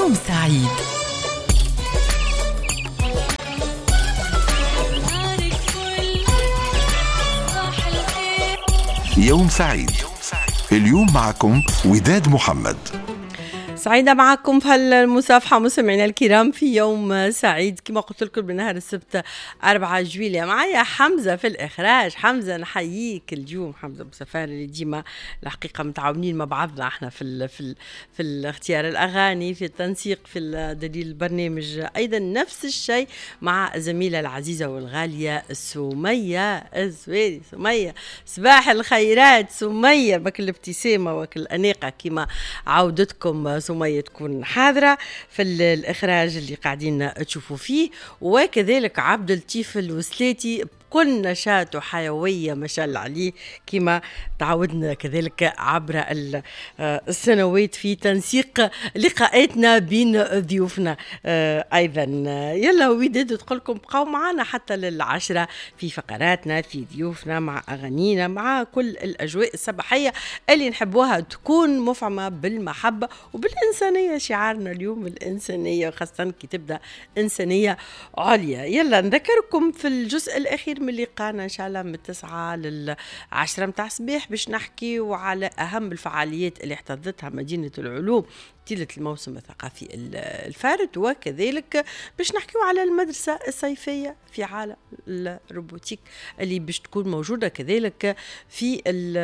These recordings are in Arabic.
يوم سعيد. يوم سعيد. اليوم معكم وداد محمد. سعيدة معكم في هالمسافحة مستمعينا الكرام في يوم سعيد كما قلت لكم بنهار السبت 4 جويلية. معايا حمزة في الإخراج. حمزة نحييك اليوم، حمزة مسافر اللي ديما الحقيقة متعاونين مع بعضنا احنا في الاختيار الأغاني، في التنسيق، في دليل البرنامج. أيضا نفس الشيء مع زميلة العزيزة والغالية سمية الزويري. سمية صباح الخيرات سمية، بك الابتسامة وك الأناقة كما عودتكم سمية تكون حاضرة في الإخراج اللي قاعدين تشوفوا فيه، وكذلك عبد اللطيف الوسلاتي بكل نشاط وحيوية ما شاء الله عليه كما تعودنا كذلك عبر السنوات في تنسيق لقاءاتنا بين ضيوفنا. أيضا يلا وداد تقول لكم بقاو معنا حتى للعشرة في فقراتنا، في ضيوفنا، مع أغانينا، مع كل الأجواء الصباحية اللي نحبوها تكون مفعمة بالمحبة وبالإنسانية. شعارنا اليوم الإنسانية، خاصة كي تبدأ إنسانية عليا. يلا نذكركم في الجزء الأخير من لقاءنا إن شاء الله من 9 ل10 متاع الصباح باش نحكي وعلى أهم الفعاليات اللي احتضتها مدينة العلوم طيلة الموسم الثقافي الفارد، وكذلك باش نحكيو على المدرسة الصيفية في عالم الروبوتيك اللي باش تكون موجودة كذلك في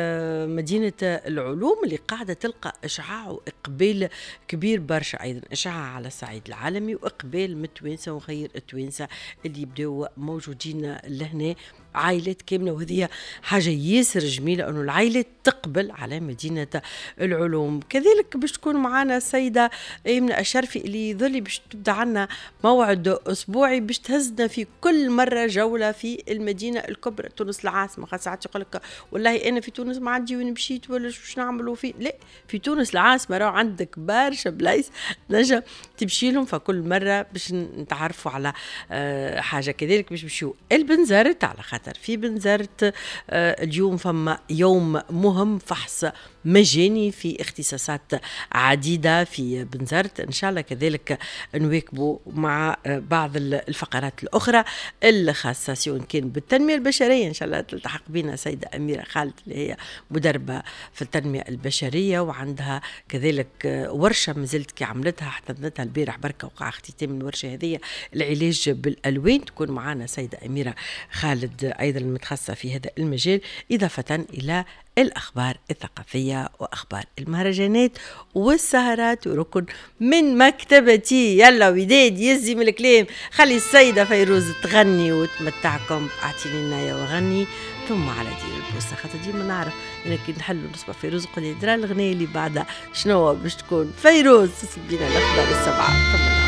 مدينة العلوم، اللي قاعدة تلقى إشعاع وإقبال كبير برشا. أيضا إشعاع على الصعيد العالمي وإقبال من التوانسة وغير التوانسة اللي يبدأوا موجودين لهنا عائلات كاملة، وهذه حاجة ياسر جميلة أنه العائلات تقبل على مدينة العلوم. كذلك باش تكون معنا السيدة إيمنة الشرفي اللي ظلي باش تبدأ عنا موعد أسبوعي باش تهزنا في كل مرة جولة في المدينة الكبرى تونس العاصمة. خاصة ساعات يقول لك والله أنا في تونس ما عندي وين مشيت ولا شو نعملوا فيه، لا في تونس العاصمة راهو عندك برشا بلايص نجم تمشي لهم فكل مرة باش نتعرفوا على حاجة. كذلك باش نمشيو البنزرت، على خاطر في بنزرت اليوم فما يوم مهم فحص مجاني في اختصاصات عديدة في بنزرت. إن شاء الله كذلك نواكبوا مع بعض الفقرات الأخرى الخاصة سواء كان بالتنمية البشرية. إن شاء الله تلتحق بنا سيدة أميرة خالد اللي هي مدربة في التنمية البشرية، وعندها كذلك ورشة مازلت كي عملتها احتضنتها البارح بركة وقع اختتام الورشة هذه العلاج بالألوان. تكون معنا سيدة أميرة خالد أيضا المتخصصة في هذا المجال، إضافة إلى الأخبار الثقافية وأخبار المهرجانات والسهرات وركن من مكتبتي. يلا وداد يزي من الكلام، خلي السيدة فيروز تغني وتمتعكم. أعطيني الناية وغني ثم على دير البوسة، خاطر ديما نعرف إنك نحلوا نسمع فيروز قولي درا الغنية اللي بعدها شنو باش تكون. فيروز سبينا الأخبار السبعة.